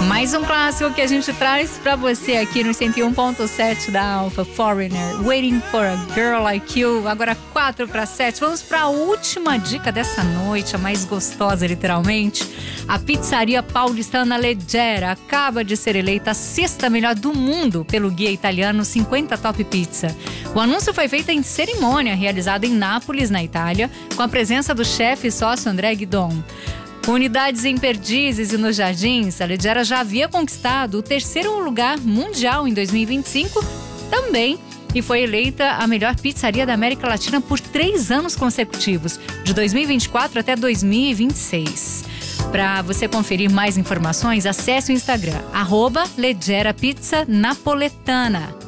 Mais um clássico que a gente traz pra você aqui no 101.7 da Alpha, Foreigner, Waiting for a Girl Like You. Agora 4:07. Vamos pra última dica dessa noite, a mais gostosa, literalmente. A pizzaria paulistana Leggera acaba de ser eleita a 6ª melhor do mundo pelo guia italiano 50 Top Pizza. O anúncio foi feito em cerimônia realizada em Nápoles, na Itália, com a presença do chefe e sócio André Guidon. Com unidades em Perdizes e nos Jardins, a Leggera já havia conquistado o 3º lugar mundial em 2025 também, e foi eleita a melhor pizzaria da América Latina por 3 anos consecutivos, de 2024 até 2026. Para você conferir mais informações, acesse o Instagram, @LeggeraPizzaNapoletana.